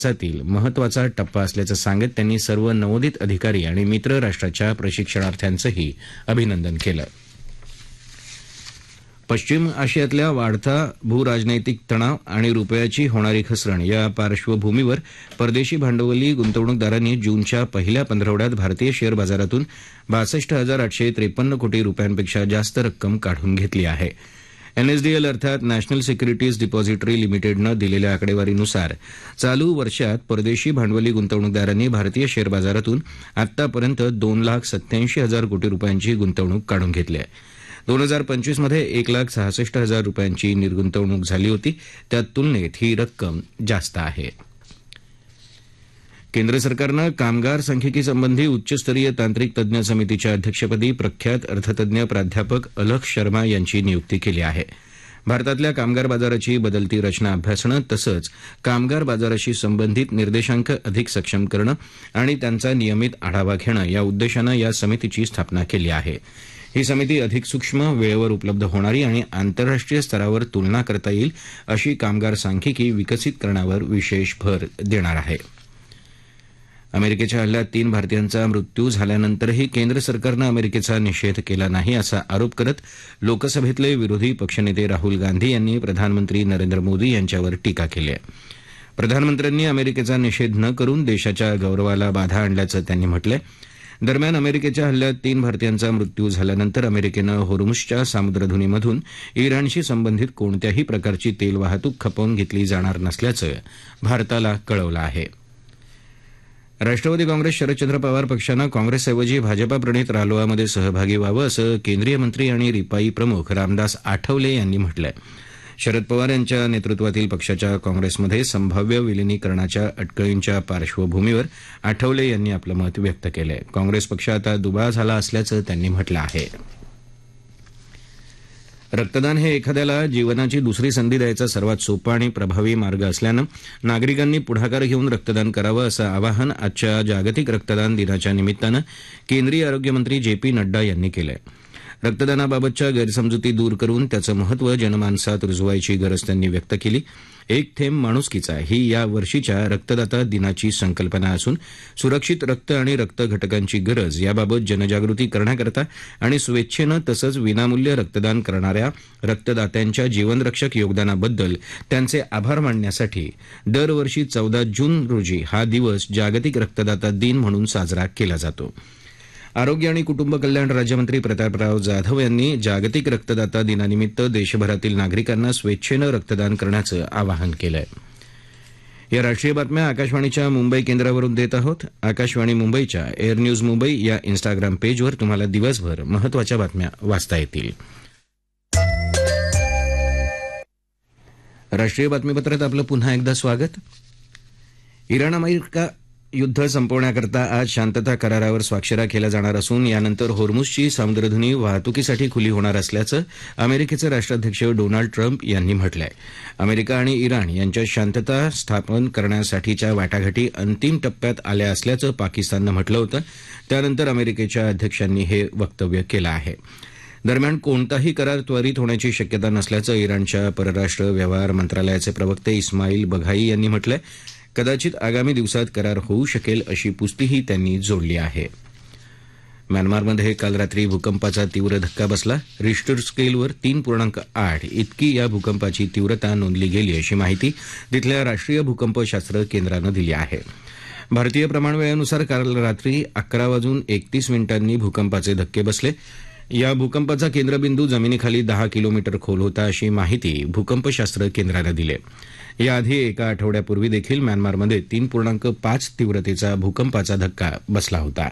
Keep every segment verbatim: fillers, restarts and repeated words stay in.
विकासातील महत्वाचा टप्पा असल्याचं सांगत त्यांनी सर्व नवोदित अधिकारी आणि मित्र राष्ट्राच्या प्रशिक्षणार्थ्यांचंही अभिनंदन केलं. पश्चिम आशियातल्या वाढता भूराजनैतिक तणाव आणि रुपयाची होणारी घसरण या पार्श्वभूमीवर परदेशी भांडवली गुंतवणूकदारांनी जूनच्या पहिल्या पंधरवड्यात भारतीय शेअर बाजारातून बासष्ट हजार आठशे त्रेपन्न कोटी रुपयांपेक्षा जास्त रक्कम काढून घेतली आहे. एनएसडीएल अर्थात नॅशनल सिक्युरिटीज डिपॉझिटरी लिमिटेडनं दिलेल्या आकडेवारीनुसार चालू वर्षात परदेशी भांडवली गुंतवणूकदारांनी भारतीय शेअर बाजारातून आतापर्यंत दोन लाख सत्याऐंशी हजार कोटी रुपयांची गुंतवणूक काढून घेतली आहे. दोन हजार पंचवीसमध्ये एक लाख सहासष्ट हजार रुपयांची निर्गुंतवणूक झाली होती. त्या तुलनेत ही रक्कम जास्त आहे. केंद्र सरकारनं कामगार सांख्यिकी संबंधी उच्चस्तरीय तांत्रिक तज्ञ समितीच्या अध्यक्षपदी प्रख्यात अर्थतज्ञ प्राध्यापक अलख शर्मा यांची नियुक्ती केली आहे. भारतातल्या कामगार बाजाराची बदलती रचना अभ्यासणं तसंच कामगार बाजाराशी संबंधित निर्देशांक अधिक सक्षम करणं आणि त्यांचा नियमित आढावा घेणं या उद्देशानं या समितीची स्थापना केली आहे. ही समिती अधिक सूक्ष्म, वेळेवर उपलब्ध होणारी आणि आंतरराष्ट्रीय स्तरावर तुलना करता येईल अशी कामगार सांख्यिकी विकसित करण्यावर विशेष भर देणार आहे. अमेरिकेच्या हल्ल्यात तीन भारतीयांचा मृत्यू झाल्यानंतरही केंद्र सरकारनं अमेरिकेचा निषेध केला नाही असा आरोप करत लोकसभेतले विरोधी पक्षनेते राहुल गांधी यांनी प्रधानमंत्री नरेंद्र मोदी यांच्यावर टीका केली आहे. प्रधानमंत्र्यांनी अमेरिकेचा निषेध न करून देशाच्या गौरवाला बाधा आणल्याचं त्यांनी म्हटलं आहे. दरम्यान अमेरिकेच्या हल्ल्यात तीन भारतीयांचा मृत्यू झाल्यानंतर अमेरिकेनं होर्मुझच्या सामुद्रधुनीमधून इराणशी संबंधित कोणत्याही प्रकारची तेल वाहतूक खपवून घेतली जाणार नसल्याचं भारताला कळवलं आहे. राष्ट्रवादी काँग्रेस शरदचंद्र पवार पक्षानं काँग्रेसऐवजी भाजपाप्रणित रालोआमध्ये सहभागी व्हावं असं केंद्रीय मंत्री आणि रिपाई प्रमुख रामदास आठवले यांनी म्हटलं आहे. शरद पवार यांच्या नेतृत्वातील पक्षाच्या काँग्रेसमध्ये संभाव्य विलिनीकरणाच्या अटकळींच्या पार्श्वभूमीवर आठवले यांनी आपलं मत व्यक्त केलं आहे. काँग्रेस पक्ष आता दुबळा झाला असल्याचं त्यांनी म्हटलं आहे. रक्तदान हे एखाद्याला जीवनाची दुसरी संधी द्यायचा सर्वात सोपा आणि प्रभावी मार्ग असल्यानं नागरिकांनी पुढाकार घेऊन रक्तदान करावं असं आवाहन आजच्या जागतिक रक्तदान दिनाच्या निमित्तानं केंद्रीय आरोग्यमंत्री जे पी नड्डा यांनी केलं आहे. रक्तदानाबाबतच्या गैरसमजुती दूर करून त्याचं महत्त्व जनमानसात रुजवायची गरज त्यांनी व्यक्त केली. एक थेंब माणुसकीचा ही या वर्षीच्या रक्तदाता दिनाची संकल्पना असून सुरक्षित रक्त आणि रक्त घटकांची गरज याबाबत जनजागृती करण्याकरता आणि स्वेच्छेनं तसंच विनामूल्य रक्तदान करणाऱ्या रक्तदात्यांच्या जीवनरक्षक योगदानाबद्दल त्यांचे आभार मानण्यासाठी दरवर्षी चौदा जून रोजी हा दिवस जागतिक रक्तदाता दिन म्हणून साजरा केला जातो. आरोग्य आणि कुटुंब कल्याण राज्यमंत्री प्रतापराव जाधव यांनी जागतिक रक्तदाता दिनानिमित्त देशभरातील नागरिकांना स्वेच्छेनं रक्तदान करण्याचं आवाहन केलं आहे. या राष्ट्रीय बातम्या आकाशवाणीच्या मुंबई केंद्रावरून देत आहोत. आकाशवाणी मुंबईच्या एअर न्यूज मुंबई या इन्स्टाग्राम पेजवर तुम्हाला दिवसभर महत्त्वाच्या बातम्या वाचता येतील. राष्ट्रीय बातमीपत्रात आपलं पुन्हा एकदा स्वागत. इराण अमेरिका युद्ध संपवण्याकरता आज शांतता करारावर स्वाक्षऱ्या केल्या जाणार असून यानंतर होर्मुझची सामुद्रधुनी वाहतुकीसाठी खुली होणार असल्याचं अमेरिकेचे राष्ट्राध्यक्ष डोनाल्ड ट्रम्प यांनी म्हटलं आहे. अमेरिका आणि इराण यांच्यात शांतता स्थापन करण्यासाठीच्या वाटाघाटी अंतिम टप्प्यात आल्या असल्याचं पाकिस्ताननं म्हटलं होतं. त्यानंतर अमेरिकेच्या अध्यक्षांनी हे वक्तव्य केलं आहे. दरम्यान कोणताही करार त्वरित होण्याची शक्यता नसल्याचं इराणच्या परराष्ट्र व्यवहार मंत्रालयाचे प्रवक्ते इस्माईल बघाई यांनी म्हटलं आहे. कदाचित आगामी दिवसात करार होऊ शकेल अशी पुस्तीही त्यांनी जोडली आहे. म्यानमारमध्ये काल रात्री भूकंपाचा तीव्र धक्का बसला. रिश्टर स्केलवर तीन पूर्णांक आठ इतकी या भूकंपाची तीव्रता नोंदली गेली अशी माहिती तिथल्या राष्ट्रीय भूकंपशास्त्र केंद्रानं दिली आहे. भारतीय प्रमाणवेळेनुसार काल रात्री अकरा वाजून एकतीस मिनिटांनी भूकंपाचे धक्के बसले. या भूकंपाचा केंद्रबिंदू जमिनीखाली दहा किलोमीटर खोल होता अशी माहिती भूकंपशास्त्र केंद्रानं दिली. याआधी एका आठवड्यापूर्वी देखील म्यानमारमध्ये तीन पूर्णांक पाच तीव्रतेचा भूकंपाचा धक्का बसला होता.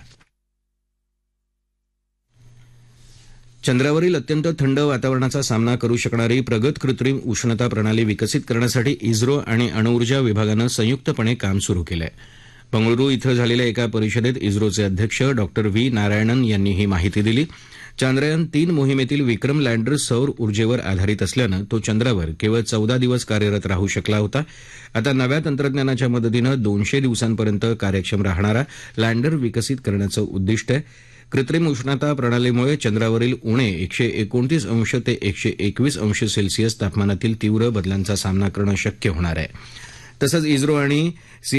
चंद्रावरील अत्यंत थंड वातावरणाचा सामना करू शकणारी प्रगत कृत्रिम उष्णता प्रणाली विकसित करण्यासाठी इस्रो आणि अणुऊर्जा विभागानं संयुक्तपणे काम सुरू केलं आहे. बंगळुरू इथं झालेल्या एका परिषदेत इस्रोचे अध्यक्ष डॉक्टर व्ही नारायणन यांनी ही माहिती दिली. चांद्रयान तीन मोहिमेतील विक्रम लँडर सौर ऊर्जेवर आधारित असल्यानं तो चंद्रावर केवळ चौदा दिवस कार्यरत राहू शकला होता. आता नव्या तंत्रज्ञानाच्या मदतीनं दोनशे दिवसांपर्यंत कार्यक्षम राहणारा लँडर विकसित करण्याचं उद्दिष्ट आहे. कृत्रिम उष्णता प्रणालीमुळे चंद्रावरील उणे एकशे एकोणतीस अंश ते एकशे एकवीस अंश सेल्सिअस तापमानातील तीव्र बदलांचा सामना करणं शक्य होणार आहे. तसंच इस्रो आणि